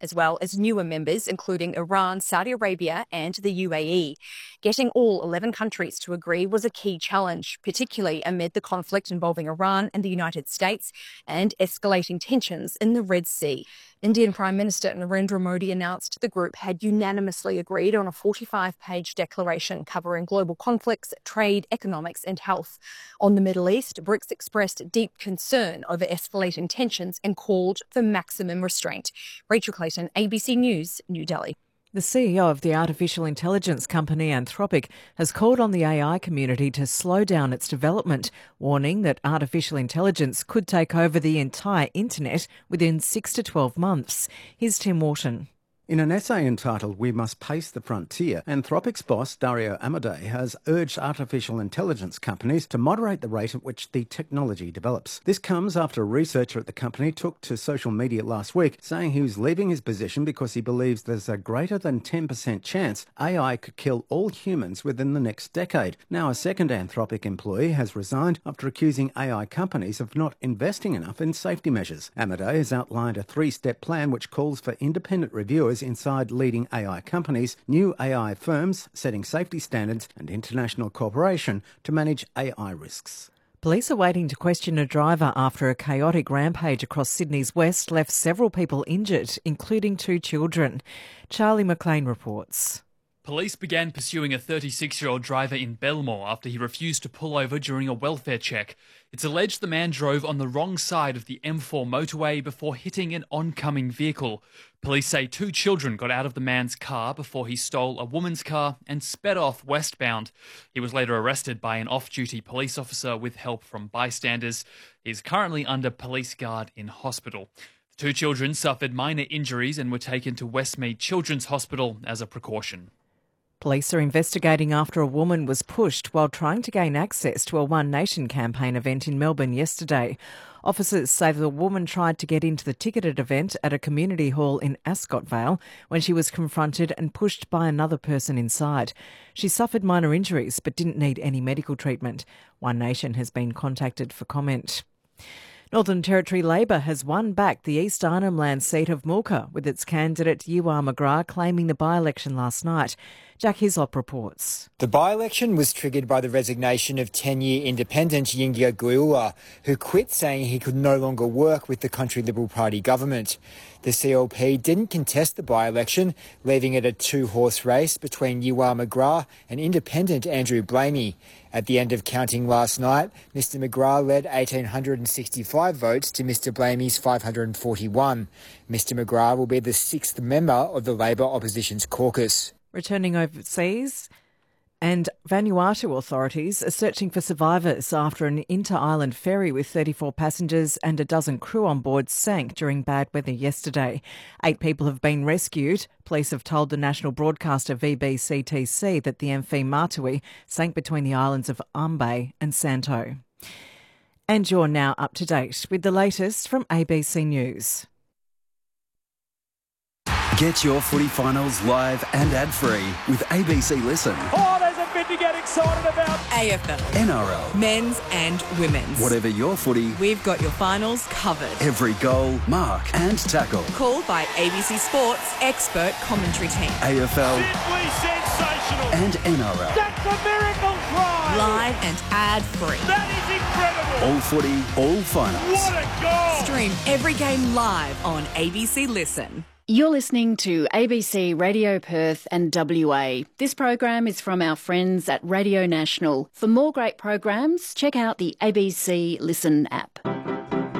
as well as newer members, including Iran, Saudi Arabia and the UAE. Getting all 11 countries to agree was a key challenge, particularly amid the conflict involving Iran and the United States and escalating tensions in the Red Sea. Indian Prime Minister Narendra Modi announced the group had unanimously agreed on a 45-page declaration covering global conflicts, trade, economics and health. On the Middle East, BRICS expressed deep concern over escalating tensions and called for maximum restraint. Rachel Clayton, ABC News, New Delhi. The CEO of the artificial intelligence company Anthropic has called on the AI community to slow down its development, warning that artificial intelligence could take over the entire internet within 6 to 12 months. Here's Tim Wharton. In an essay entitled We Must Pace the Frontier, Anthropic's boss, Dario Amodei, has urged artificial intelligence companies to moderate the rate at which the technology develops. This comes after a researcher at the company took to social media last week saying he was leaving his position because he believes there's a greater than 10% chance AI could kill all humans within the next decade. Now, a second Anthropic employee has resigned after accusing AI companies of not investing enough in safety measures. Amodei has outlined a 3-step plan which calls for independent reviewers inside leading AI companies, new AI firms setting safety standards and international cooperation to manage AI risks. Police are waiting to question a driver after a chaotic rampage across Sydney's west left several people injured, including 2 children. Charlie McLean reports. Police began pursuing a 36-year-old driver in Belmore after he refused to pull over during a welfare check. It's alleged the man drove on the wrong side of the M4 motorway before hitting an oncoming vehicle. Police say 2 children got out of the man's car before he stole a woman's car and sped off westbound. He was later arrested by an off-duty police officer with help from bystanders. He is currently under police guard in hospital. The 2 children suffered minor injuries and were taken to Westmead Children's Hospital as a precaution. Police are investigating after a woman was pushed while trying to gain access to a One Nation campaign event in Melbourne yesterday. Officers say the woman tried to get into the ticketed event at a community hall in Ascot Vale when she was confronted and pushed by another person inside. She suffered minor injuries but didn't need any medical treatment. One Nation has been contacted for comment. Northern Territory Labor has won back the East Arnhem Land seat of Mulka, with its candidate Yuwar McGrath claiming the by-election last night. Jack Hislop reports. The by-election was triggered by the resignation of 10-year independent Yingya Guiula, who quit saying he could no longer work with the Country Liberal Party government. The CLP didn't contest the by-election, leaving it a 2-horse race between Yuwar McGrath and independent Andrew Blamey. At the end of counting last night, Mr McGrath led 1,865 votes to Mr Blamey's 541. Mr McGrath will be the 6th member of the Labor Opposition's caucus. Returning overseas, and Vanuatu authorities are searching for survivors after an inter-island ferry with 34 passengers and a dozen crew on board sank during bad weather yesterday. 8 people have been rescued. Police have told the national broadcaster VBCTC that the MV Matui sank between the islands of Ambae and Santo. And you're now up to date with the latest from ABC News. Get your footy finals live and ad-free with ABC Listen. Oh, there's a bit to get excited about. AFL, NRL, men's and women's. Whatever your footy, we've got your finals covered. Every goal, mark and tackle. Called by ABC Sports expert commentary team. AFL. Simply sensational. And NRL. That's a miracle try. Live and ad-free. That is incredible. All footy, all finals. What a goal. Stream every game live on ABC Listen. You're listening to ABC Radio Perth and WA. This program is from our friends at Radio National. For more great programs, check out the ABC Listen app.